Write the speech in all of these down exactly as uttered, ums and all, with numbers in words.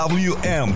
W M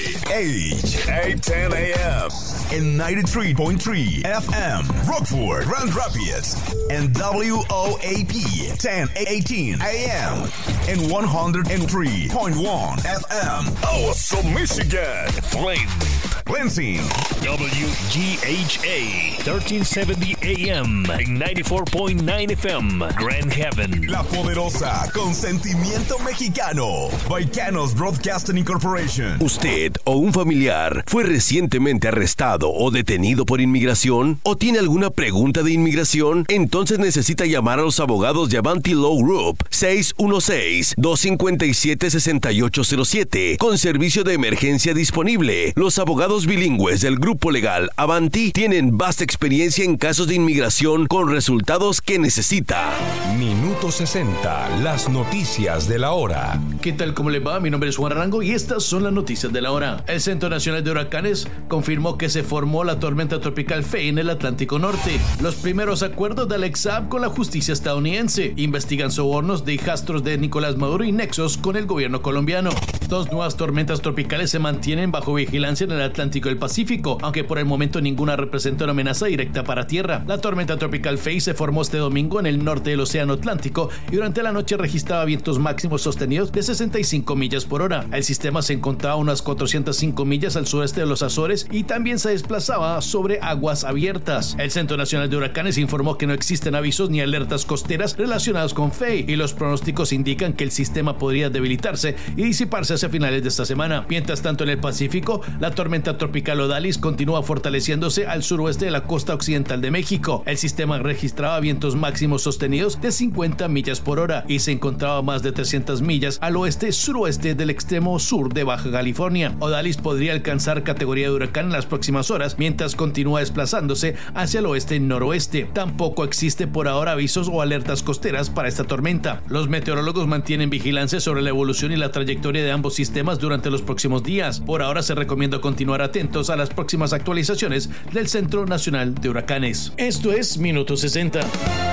H eight ten A M and ninety-three point three F M Rockford, Grand Rapids, and W O A P ten eighteen A M and one oh three point one F M Awesome, Michigan. Flint, Lansing, W G H A thirteen seventy A M and ninety-four point nine F M Grand Haven. La Poderosa, con sentimiento mexicano. Baicanos Broadcasting Incorporation. ¿Usted o un familiar fue recientemente arrestado o detenido por inmigración? ¿O tiene alguna pregunta de inmigración? Entonces necesita llamar a los abogados de Avanti Law Group seis uno seis, dos cinco siete, seis ocho cero siete con servicio de emergencia disponible. Los abogados bilingües del grupo legal Avanti tienen vasta experiencia en casos de inmigración con resultados que necesita. Minuto sesenta, las noticias de la hora. ¿Qué tal? ¿Cómo le va? Mi nombre es Juan Arango y estas son las noticias de la hora. El Centro Nacional de Huracanes confirmó que se formó la tormenta tropical Faye en el Atlántico Norte. Los primeros acuerdos de Alex Saab con la justicia estadounidense investigan sobornos de hijastros de Nicolás Maduro y nexos con el gobierno colombiano. Dos nuevas tormentas tropicales se mantienen bajo vigilancia en el Atlántico y el Pacífico, aunque por el momento ninguna representa una amenaza directa para tierra. La tormenta tropical Faye se formó este domingo en el norte del Océano Atlántico y durante la noche registraba vientos máximos sostenidos de sesenta y cinco millas por hora. El sistema se encontraba a unas cuatrocientas cinco millas al sureste de los Azores y también se desplazaba sobre aguas abiertas. El Centro Nacional de Huracanes informó que no existen avisos ni alertas costeras relacionados con Faye y los pronósticos indican que el sistema podría debilitarse y disiparse hacia finales de esta semana. Mientras tanto, en el Pacífico, la tormenta tropical Odalis continúa fortaleciéndose al suroeste de la costa occidental de México. El sistema registraba vientos máximos sostenidos de cincuenta millas por hora y se encontraba a más de trescientas millas al oeste-suroeste del extremo sur de Baja California. Odalis podría alcanzar categoría de huracán en las próximas horas mientras continúa desplazándose hacia el oeste-noroeste. Tampoco existe por ahora avisos o alertas costeras para esta tormenta. Los meteorólogos mantienen vigilancia sobre la evolución y la trayectoria de ambos sistemas durante los próximos días. Por ahora se recomienda continuar atentos a las próximas actualizaciones del Centro Nacional de Huracanes. Esto es Minuto sesenta.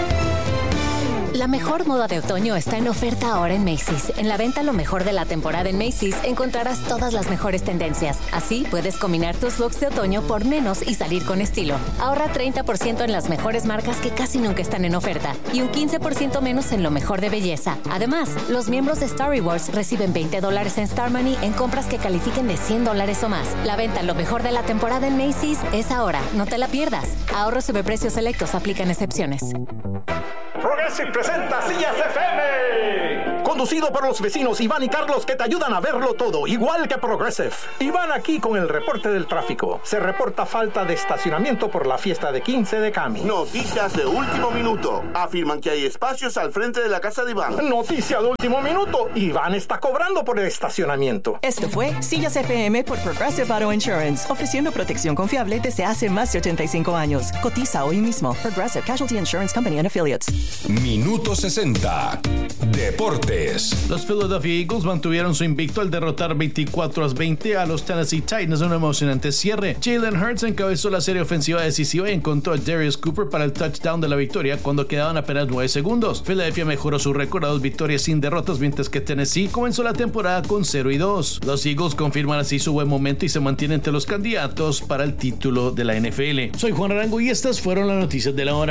La mejor moda de otoño está en oferta ahora en Macy's. En la venta lo mejor de la temporada en Macy's encontrarás todas las mejores tendencias. Así puedes combinar tus looks de otoño por menos y salir con estilo. Ahorra treinta por ciento en las mejores marcas que casi nunca están en oferta y un quince por ciento menos en lo mejor de belleza. Además, los miembros de Star Rewards reciben veinte dólares en Star Money en compras que califiquen de cien dólares o más. La venta lo mejor de la temporada en Macy's es ahora. No te la pierdas. Ahorros sobre precios selectos, aplican excepciones. Progressive presenta Sillas F M. Conducido por los vecinos Iván y Carlos que te ayudan a verlo todo, igual que Progressive. Iván aquí con el reporte del tráfico. Se reporta falta de estacionamiento por la fiesta de quince de Cami. Noticias de último minuto. Afirman que hay espacios al frente de la casa de Iván. Noticia de último minuto. Iván está cobrando por el estacionamiento. Esto fue Sillas F M por Progressive Auto Insurance, ofreciendo protección confiable desde hace más de ochenta y cinco años. Cotiza hoy mismo. Progressive Casualty Insurance Company and Affiliates. Minuto sesenta. Deportes. Los Philadelphia Eagles mantuvieron su invicto al derrotar veinticuatro a veinte a los Tennessee Titans en un emocionante cierre. Jalen Hurts encabezó la serie ofensiva decisiva y encontró a Darius Cooper para el touchdown de la victoria cuando quedaban apenas nueve segundos. Philadelphia mejoró su récord a dos victorias sin derrotas, mientras que Tennessee comenzó la temporada con cero y dos. Los Eagles confirman así su buen momento y se mantienen entre los candidatos para el título de la N F L. Soy Juan Arango y estas fueron las noticias de la hora.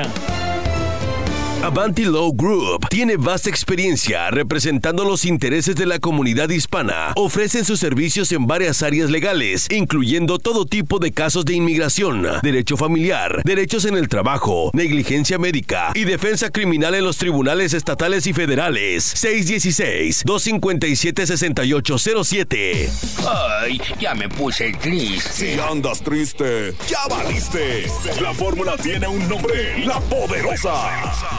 Avanti Law Group tiene vasta experiencia representando los intereses de la comunidad hispana. Ofrecen sus servicios en varias áreas legales, incluyendo todo tipo de casos de inmigración, derecho familiar, derechos en el trabajo, negligencia médica y defensa criminal en los tribunales estatales y federales. seis uno seis, dos cinco siete, seis ocho cero siete. Ay, ya me puse triste. Si andas triste, ya valiste. La fórmula tiene un nombre: La Poderosa.